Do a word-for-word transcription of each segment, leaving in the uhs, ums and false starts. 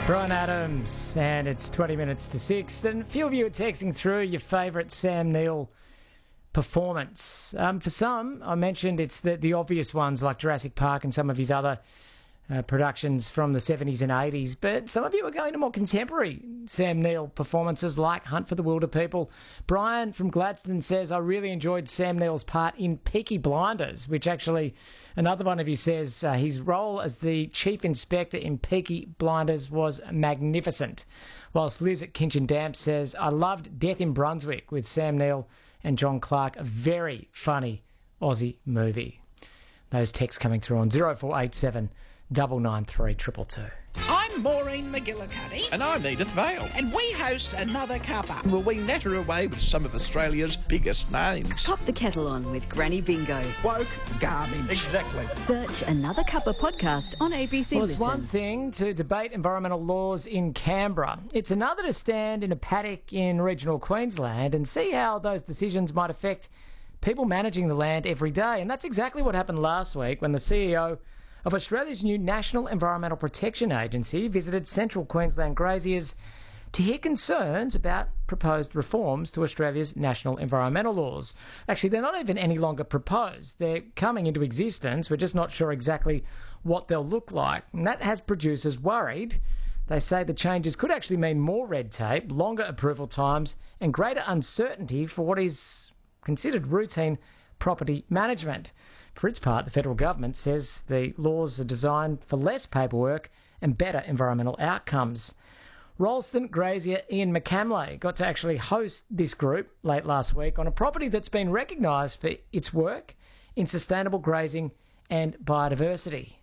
Brian Adams, and it's twenty minutes to six. And a few of you are texting through your favourite Sam Neill performance. Um, for some, I mentioned it's the, the obvious ones like Jurassic Park and some of his other uh, productions from the seventies and eighties. But some of you are going to more contemporary Sam Neill performances like Hunt for the Wilderpeople. Brian from Gladstone says, I really enjoyed Sam Neill's part in Peaky Blinders, which actually, another one of you says uh, his role as the chief inspector in Peaky Blinders was magnificent. Whilst Liz at Kinchin Dam says, I loved Death in Brunswick with Sam Neill and John Clark, a very funny Aussie movie. Those texts coming through on zero four eight seven nine nine three two two two. I'm Maureen McGillicuddy. And I'm Edith Vale. And we host Another Cuppa. Will we natter away with some of Australia's biggest names? Pop the kettle on with Granny Bingo. Woke garbage. Exactly. Search Another Cuppa podcast on A B C Well, it's Listen. one thing to debate environmental laws in Canberra. It's another to stand in a paddock in regional Queensland and see how those decisions might affect people managing the land every day. And that's exactly what happened last week when the C E O of Australia's new National Environmental Protection Agency visited Central Queensland graziers to hear concerns about proposed reforms to Australia's national environmental laws. Actually, they're not even any longer proposed. They're coming into existence. We're just not sure exactly what they'll look like. And that has producers worried. They say the changes could actually mean more red tape, longer approval times, and greater uncertainty for what is considered routine property management. For its part, the federal government says the laws are designed for less paperwork and better environmental outcomes. Rolleston grazier Ian McCamley got to actually host this group late last week on a property that's been recognised for its work in sustainable grazing and biodiversity.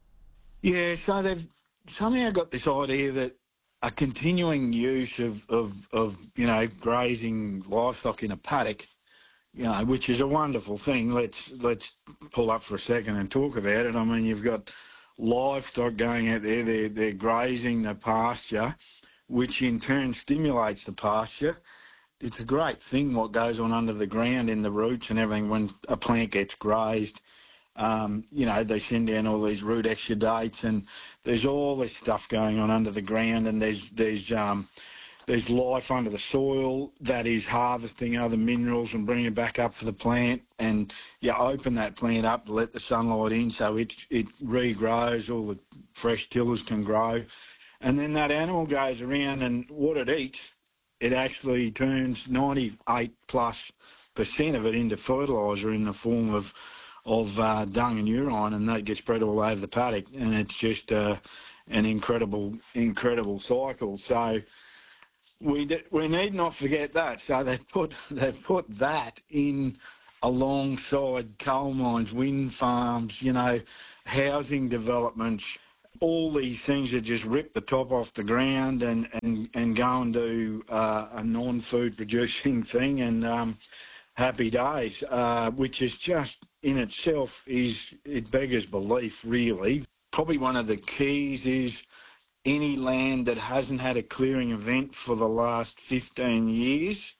Yeah, so they've somehow got this idea that a continuing use of, of, of you know, grazing livestock in a paddock, you know, which is a wonderful thing. Let's let's pull up for a second and talk about it. I mean, you've got livestock going out there, they're, they're grazing the pasture, which in turn stimulates the pasture. It's a great thing what goes on under the ground in the roots and everything when a plant gets grazed. Um, you know, they send down all these root exudates and there's all this stuff going on under the ground, and there's there's um, there's life under the soil that is harvesting other minerals and bringing it back up for the plant, and you open that plant up to let the sunlight in so it, it regrows, all the fresh tillers can grow. And then that animal goes around and what it eats, it actually turns ninety-eight plus percent of it into fertiliser in the form of, of uh, dung and urine, and that gets spread all over the paddock, and it's just uh, an incredible, incredible cycle. So We d- we need not forget that. So they put they put that in alongside coal mines, wind farms, you know, housing developments, all these things that just rip the top off the ground and and, and go and do uh, a non-food producing thing, and um, happy days, uh, which is just in itself is it beggars belief really. Probably one of the keys is any land that hasn't had a clearing event for the last fifteen years,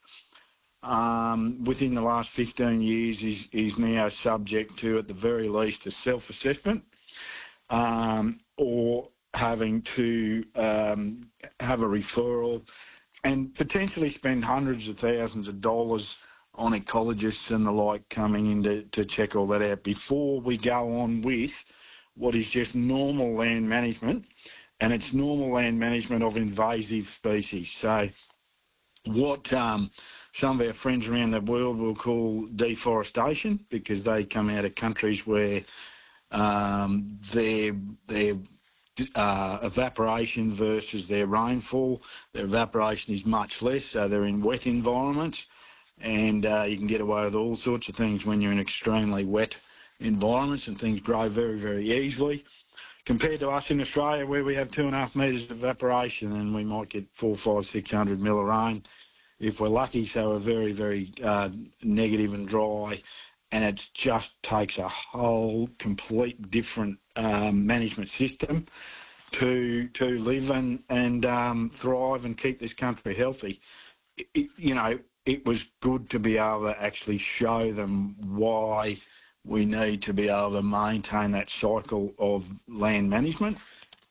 um, within the last fifteen years is, is now subject to, at the very least, a self-assessment, um, or having to um, have a referral and potentially spend hundreds of thousands of dollars on ecologists and the like coming in to, to check all that out before we go on with what is just normal land management. And it's normal land management of invasive species. So what um, some of our friends around the world will call deforestation, because they come out of countries where um, their, their uh, evaporation versus their rainfall, their evaporation is much less, so they're in wet environments, and uh, you can get away with all sorts of things when you're in extremely wet environments, and things grow very, very easily. Compared to us in Australia, where we have two and a half metres of evaporation and we might get four, five, six hundred mil of rain if we're lucky. So we're very, very uh, negative and dry, and it just takes a whole complete different um, management system to to live and and um, thrive and keep this country healthy. It, it, you know, it was good to be able to actually show them why we need to be able to maintain that cycle of land management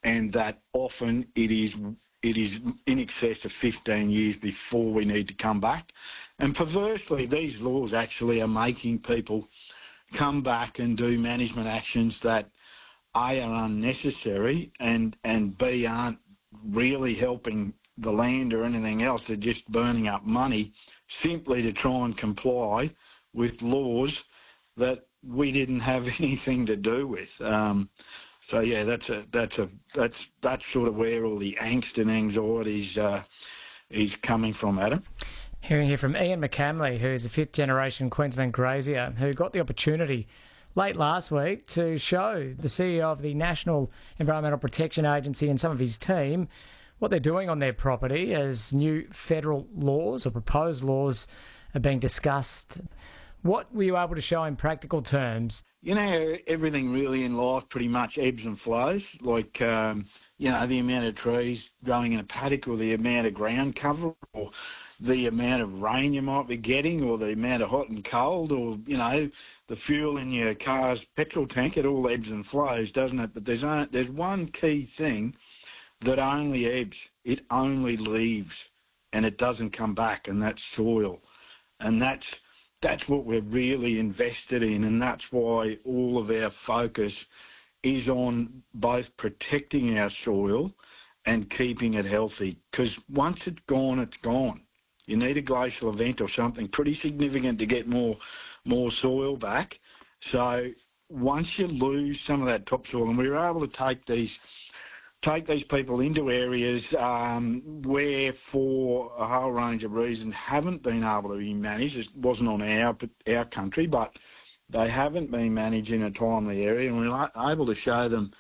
and that often it is it is in excess of fifteen years before we need to come back. And perversely, these laws actually are making people come back and do management actions that A, are unnecessary, and, and B, aren't really helping the land or anything else. They're just burning up money simply to try and comply with laws that we didn't have anything to do with. Um, so yeah, that's a that's a that's that's sort of where all the angst and anxieties uh, is coming from, Adam. Hearing here from Ian McCamley, who's a fifth generation Queensland grazier, who got the opportunity late last week to show the C E O of the National Environmental Protection Agency and some of his team what they're doing on their property as new federal laws or proposed laws are being discussed. What were you able to show in practical terms? You know, everything really in life pretty much ebbs and flows, like, um, you know, the amount of trees growing in a paddock, or the amount of ground cover, or the amount of rain you might be getting, or the amount of hot and cold, or, you know, the fuel in your car's petrol tank. It all ebbs and flows, doesn't it? But there's, a, there's one key thing that only ebbs. It only leaves, and it doesn't come back, and that's soil. And that's that's what we're really invested in, and that's why all of our focus is on both protecting our soil and keeping it healthy. Because once it's gone, it's gone. You need a glacial event or something pretty significant to get more more soil back. So once you lose some of that topsoil, and we were able to take these take these people into areas um, where, for a whole range of reasons, haven't been able to be managed. It wasn't on our our country, but they haven't been managed in a timely area, and we were able to show them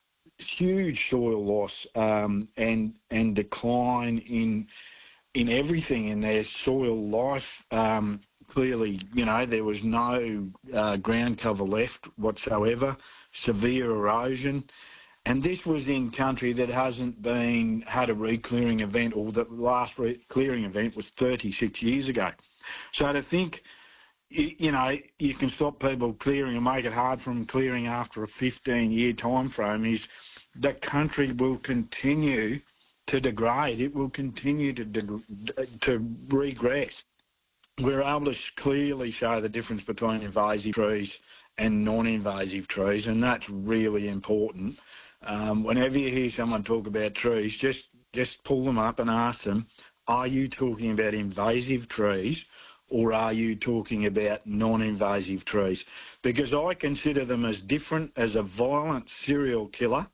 huge soil loss um, and and decline in in everything in their soil life. Um, clearly, you know, there was no uh, ground cover left whatsoever, severe erosion. And this was in country that hasn't been had a re-clearing event, or the last re-clearing event was thirty-six years ago. So to think, you know, you can stop people clearing and make it hard for them clearing after a fifteen-year time frame is the country will continue to degrade. It will continue to deg- to regress. We're able to clearly show the difference between invasive trees and non-invasive trees, and that's really important. Um, whenever you hear someone talk about trees, just just pull them up and ask them, are you talking about invasive trees, or are you talking about non-invasive trees? Because I consider them as different as a violent serial killer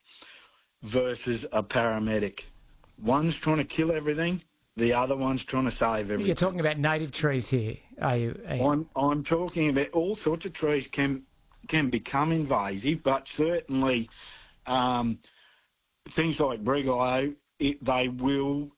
versus a paramedic. One's trying to kill everything, the other one's trying to save everything. You're talking about native trees here, are you? Are you? I'm, I'm talking about all sorts of trees can can become invasive, but certainly um, things like brigalow, it, they will